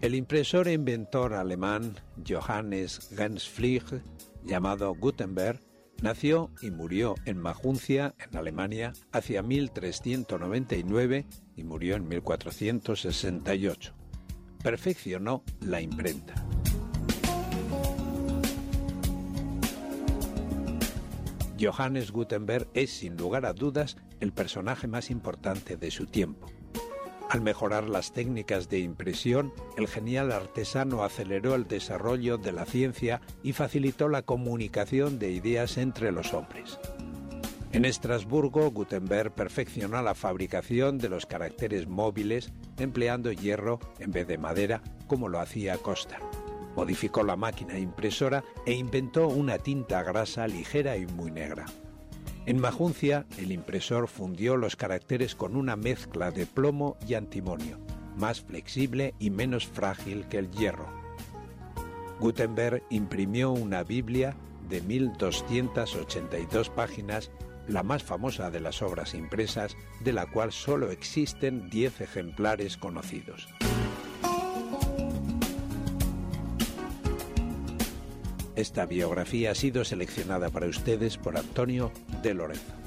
El impresor e inventor alemán Johannes Gensflieger, llamado Gutenberg, nació y murió en Maguncia, en Alemania, hacia 1399 y murió en 1468. Perfeccionó la imprenta. Johannes Gutenberg es, sin lugar a dudas, el personaje más importante de su tiempo. Al mejorar las técnicas de impresión, el genial artesano aceleró el desarrollo de la ciencia y facilitó la comunicación de ideas entre los hombres. En Estrasburgo, Gutenberg perfeccionó la fabricación de los caracteres móviles empleando hierro en vez de madera, como lo hacía Costa. Modificó la máquina impresora e inventó una tinta grasa ligera y muy negra. En Maguncia, el impresor fundió los caracteres con una mezcla de plomo y antimonio, más flexible y menos frágil que el hierro. Gutenberg imprimió una Biblia de 1282 páginas, la más famosa de las obras impresas, de la cual solo existen 10 ejemplares conocidos. Esta biografía ha sido seleccionada para ustedes por Antonio de Lorenzo.